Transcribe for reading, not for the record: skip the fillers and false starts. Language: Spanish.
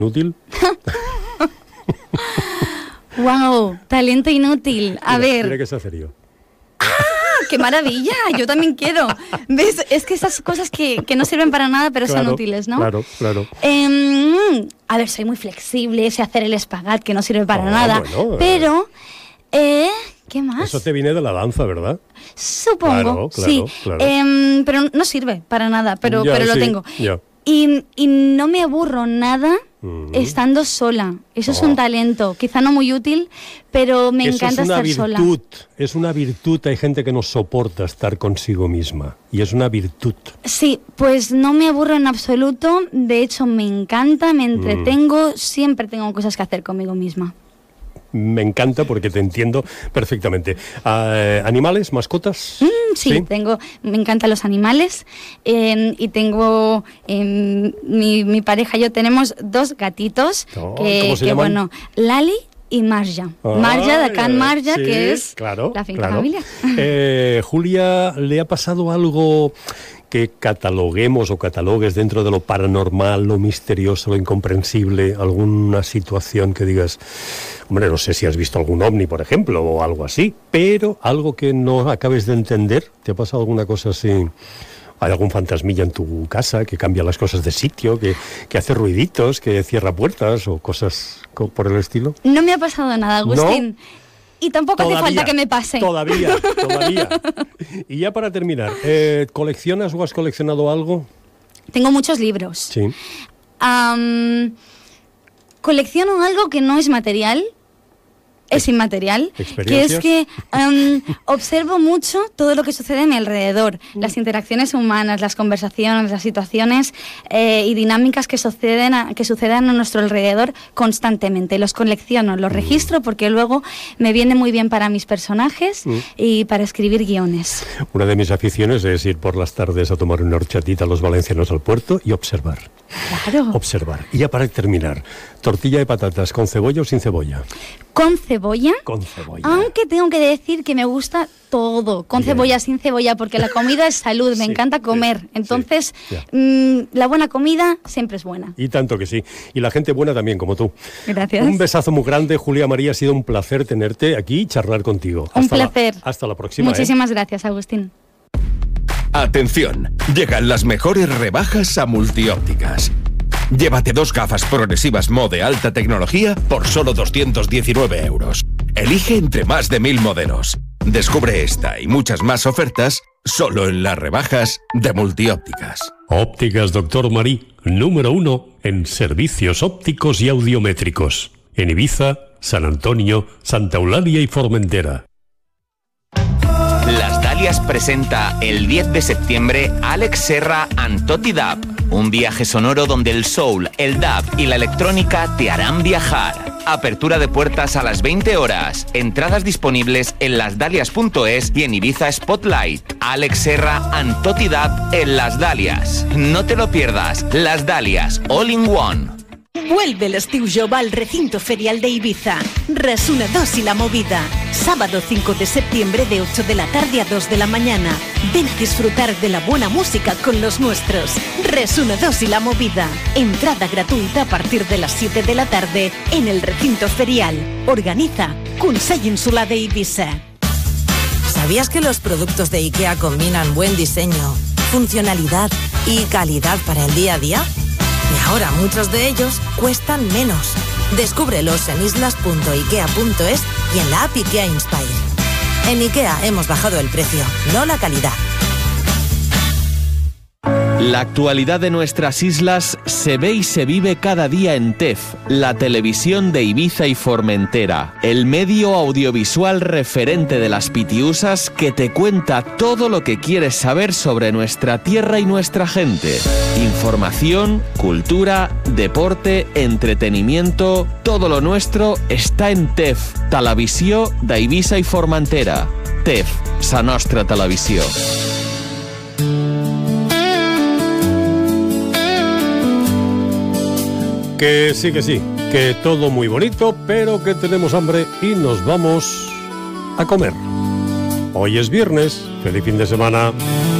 ¿Inútil? ¡Wow! Talento inútil. A ver. Mira que sea serio. ¡Qué maravilla! Yo también quiero. ¿Ves? Es que esas cosas que no sirven para nada, pero son útiles, ¿no? Claro. A ver, soy muy flexible, sé hacer el espagat, que no sirve para nada. Bueno, pero, ¿qué más? Eso te viene de la danza, ¿verdad? Supongo, sí. Claro. Pero no sirve para nada, pero lo tengo. Ya. Y no me aburro nada estando sola. Eso es un talento, quizá no muy útil, pero me encanta estar sola. Es una virtud. Hay gente que no soporta estar consigo misma y es una virtud. Sí, pues no me aburro en absoluto. De hecho, me encanta, me entretengo. Siempre tengo cosas que hacer conmigo misma. Me encanta porque te entiendo perfectamente. ¿Animales, mascotas? Sí, me encantan los animales y tengo, mi pareja y yo tenemos 2 gatitos ¿cómo se llaman? Bueno, Lali y Marja. Marja de Can Marja, sí, que es la finca familiar. Julia, ¿le ha pasado algo que cataloguemos o catalogues dentro de lo paranormal, lo misterioso, lo incomprensible? ¿Alguna situación que digas, hombre, no sé si has visto algún ovni, por ejemplo, o algo así, pero algo que no acabes de entender? ¿Te ha pasado alguna cosa así? ¿Hay algún fantasmilla en tu casa que cambia las cosas de sitio, que hace ruiditos, que cierra puertas o cosas por el estilo? No me ha pasado nada, Agustín. ¿No? Y tampoco hace falta que me pase. Todavía. Y ya para terminar, ¿coleccionas o has coleccionado algo? Tengo muchos libros. Sí. Colecciono algo que no es material, es inmaterial, que es que observo mucho todo lo que sucede a mi alrededor, las interacciones humanas, las conversaciones, las situaciones y dinámicas que suceden a nuestro alrededor constantemente. Los colecciono, los registro porque luego me viene muy bien para mis personajes y para escribir guiones. Una de mis aficiones es ir por las tardes a tomar una horchatita a los valencianos al puerto y observar. Claro. Observar. Y ya para terminar, ¿tortilla de patatas con cebolla o sin cebolla? Con cebolla. Con cebolla. Aunque tengo que decir que me gusta todo, con cebolla, sin cebolla, porque la comida es salud, me encanta comer. Entonces, la buena comida siempre es buena. Y tanto que sí. Y la gente buena también, como tú. Gracias. Un besazo muy grande, Julia María. Ha sido un placer tenerte aquí y charlar contigo. Un placer. Hasta la próxima. Muchísimas gracias, Agustín. Atención, llegan las mejores rebajas a Multiópticas. Llévate 2 gafas progresivas Mo de alta tecnología por solo 219 euros. Elige entre más de 1000 modelos. Descubre esta y muchas más ofertas solo en las rebajas de Multiópticas. Ópticas Doctor Marí, número 1 en servicios ópticos y audiométricos. En Ibiza, San Antonio, Santa Eulalia y Formentera. Las Dalias presenta el 10 de septiembre Alex Serra and Toti Dub, un viaje sonoro donde el soul, el dub y la electrónica te harán viajar. Apertura de puertas a las 20 horas. Entradas disponibles en lasdalias.es y en Ibiza Spotlight. Alex Serra and Toti Dub en Las Dalias. No te lo pierdas. Las Dalias, all in one. Vuelve l'estiu jove al recinto ferial de Ibiza. Resuna 2 y la movida. Sábado 5 de septiembre de 8 de la tarde a 2 de la mañana. Ven a disfrutar de la buena música con los nuestros. Resuna 2 y la movida. Entrada gratuita a partir de las 7 de la tarde en el recinto ferial. Organiza Consell Insular de Ibiza. ¿Sabías que los productos de IKEA combinan buen diseño, funcionalidad y calidad para el día a día? Y ahora muchos de ellos cuestan menos. Descúbrelos en islas.ikea.es y en la app IKEA Inspire. En IKEA hemos bajado el precio, no la calidad. La actualidad de nuestras islas se ve y se vive cada día en TEF, la televisión de Ibiza y Formentera, el medio audiovisual referente de las Pitiusas que te cuenta todo lo que quieres saber sobre nuestra tierra y nuestra gente. Información, cultura, deporte, entretenimiento, todo lo nuestro está en TEF, Televisió d'Eivissa i Formentera. TEF, sa nostra televisió. Que sí, que todo muy bonito, pero que tenemos hambre y nos vamos a comer. Hoy es viernes, feliz fin de semana.